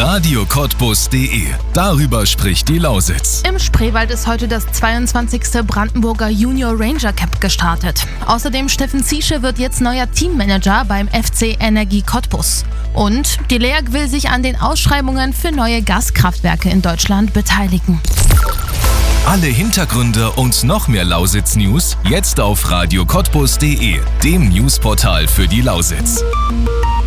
radiocottbus.de. Darüber spricht die Lausitz. Im Spreewald ist heute das 22. Brandenburger Junior Ranger Cup gestartet. Außerdem Steffen Ziesche wird jetzt neuer Teammanager beim FC Energie Cottbus. Und die LEAG will sich an den Ausschreibungen für neue Gaskraftwerke in Deutschland beteiligen. Alle Hintergründe und noch mehr Lausitz-News jetzt auf radiocottbus.de, dem Newsportal für die Lausitz.